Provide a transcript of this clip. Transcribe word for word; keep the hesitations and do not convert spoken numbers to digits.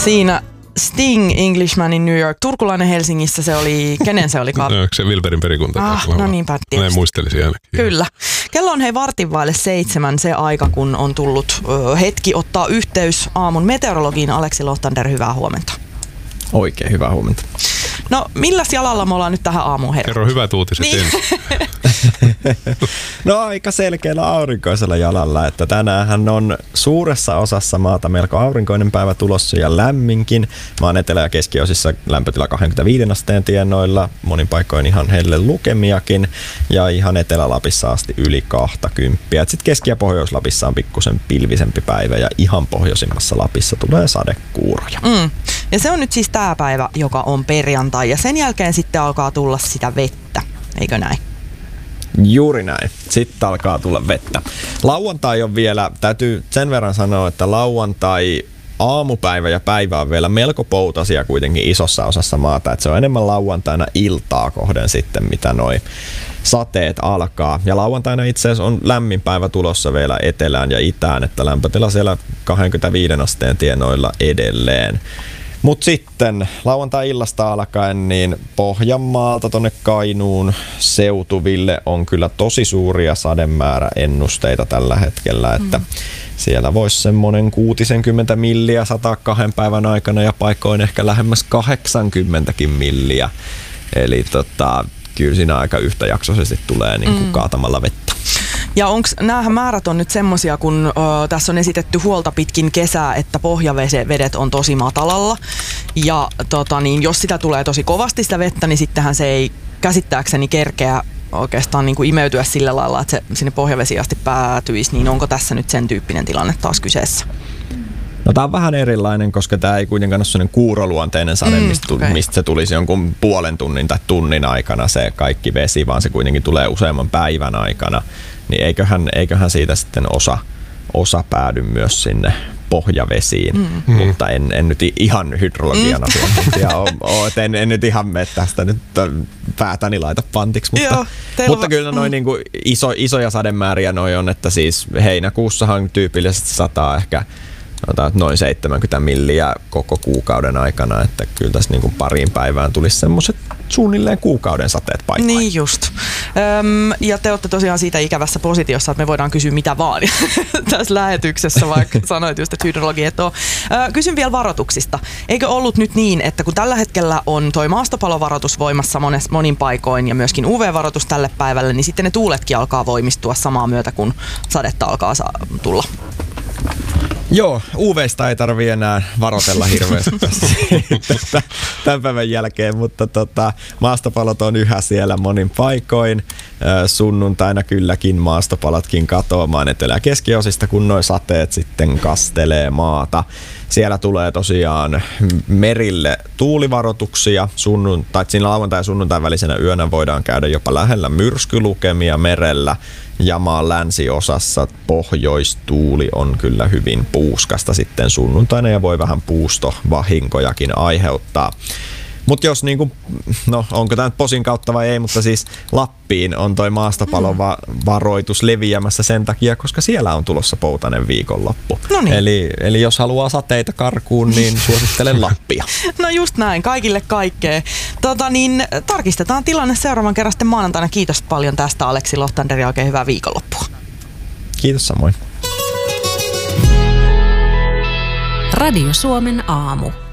Siinä Sting, Englishman in New York. Turkulainen Helsingissä se oli, kenen se oli? No, se Wilberin perikunta? Ah, no niinpä tietysti. Näin muistelisin ainakin. Kyllä. Kello on hei vartin vaille seitsemän se aika, kun on tullut ö, hetki ottaa yhteys aamun meteorologiin. Aleksi Lohtander, hyvää huomenta. Oikein hyvää huomenta. No milläs jalalla me ollaan nyt tähän aamuun herrat? Kerro hyvät uutiset niin. ensin. No aika selkeällä aurinkoisella jalalla, että tänäänhän on suuressa osassa maata melko aurinkoinen päivä tulossa ja lämminkin. Maan etelä- ja keskiosissa lämpötila kaksikymmentäviisi asteen tienoilla, monin paikoin ihan helle lukemiakin ja ihan Etelä-Lapissa asti yli kaksikymmentä. Sitten Keski- ja Pohjois-Lapissa on pikkusen pilvisempi päivä ja ihan pohjoisimmassa Lapissa tulee sadekuuroja. Mm. Ja se on nyt siis tää päivä, joka on perjantai ja sen jälkeen sitten alkaa tulla sitä vettä, eikö näin? Juuri näin. Sitten alkaa tulla vettä. Lauantai on vielä, täytyy sen verran sanoa, että lauantai aamupäivä ja päivä on vielä melko poutasia kuitenkin isossa osassa maata. Että se on enemmän lauantaina iltaa kohden sitten, mitä noi sateet alkaa. Ja lauantaina itse asiassa on lämmin päivä tulossa vielä etelään ja itään, että lämpötila siellä kaksikymmentäviisi asteen tienoilla edelleen. Mutta sitten lauantai-illasta alkaen niin Pohjanmaalta tonne Kainuun seutuville on kyllä tosi suuria sademääräennusteita tällä hetkellä, että mm. siellä voisi semmoinen kuusikymmentä milliä sataa kahden päivän aikana ja paikoin ehkä lähemmäs kahdeksankymmentäkin milliä. Eli tota, kyllä siinä aika yhtäjaksoisesti tulee niin kuin mm. kaatamalla vettä. Ja onks, näähän määrät on nyt semmosia, kun ö, tässä on esitetty huolta pitkin kesää, että pohjavedet on tosi matalalla. Ja tota, niin, jos sitä tulee tosi kovasti sitä vettä, niin sittenhän se ei käsittääkseni kerkeä oikeastaan niin kuin imeytyä sillä lailla, että se sinne pohjavesiin asti päätyisi. Niin onko tässä nyt sen tyyppinen tilanne taas kyseessä? No tää on vähän erilainen, koska tää ei kuitenkaan ole sellainen kuuroluonteinen sade, mm, mistä, okay. mistä se tulisi jonkun puolen tunnin tai tunnin aikana se kaikki vesi, vaan se kuitenkin tulee useamman päivän aikana. Niin eiköhän, eiköhän siitä sitten osa, osa päädy myös sinne pohjavesiin, mm. mutta en, en nyt ihan hydrologian asiantuntija mm. ole, en, en nyt ihan mene tästä nyt päätäni laita pantiksi, mutta, Joo, mutta kyllä noin mm. niin kuin iso, isoja sademääriä noi on, että siis heinäkuussahan tyypillisesti sataa ehkä noin seitsemänkymmentä milliä koko kuukauden aikana, että kyllä tässä niin kuin pariin päivään tulisi semmoiset suunnilleen kuukauden sateet paikoin. Niin just. Öm, ja te olette tosiaan siitä ikävässä positiossa, että me voidaan kysyä mitä vaan tässä lähetyksessä, vaikka sanoit just, että hydrologi et ole. Ö, kysyn vielä varoituksista. Eikö ollut nyt niin, että kun tällä hetkellä on toi maastopalovaroitus voimassa mones, monin paikoin ja myöskin U V-varoitus tälle päivälle, niin sitten ne tuuletkin alkaa voimistua samaa myötä, kun sadetta alkaa saa tulla? Joo, U V:stä ei tarvii enää varotella hirveästi tässä tämän päivän jälkeen, mutta tota, maastopalot on yhä siellä monin paikoin. Sunnuntaina kylläkin maastopalotkin katoamaan etelä- ja keskiosista, kun nuo sateet sitten kastelee maata. Siellä tulee tosiaan merille tuulivaroituksia. Sunnuntai, siinä lauantai- ja sunnuntain välisenä yönä voidaan käydä jopa lähellä myrskylukemia merellä. Ja maan länsiosassa pohjoistuuli on kyllä hyvin puuskasta sitten sunnuntaina ja voi vähän puustovahinkojakin aiheuttaa. Mutta jos niinku, no onko tämä nyt posin kautta vai ei, mutta siis Lappiin on toi maastopalovaroitus leviämässä sen takia, koska siellä on tulossa poutainen viikonloppu. Noniin. Eli, eli jos haluaa sateita karkuun, niin suosittelen Lappia. No just näin, kaikille kaikkea. Tota niin, tarkistetaan tilanne seuraavan kerran sitten maanantaina. Kiitos paljon tästä Aleksi Lohtander ja oikein hyvää viikonloppua. Kiitos samoin. Radio Suomen aamu.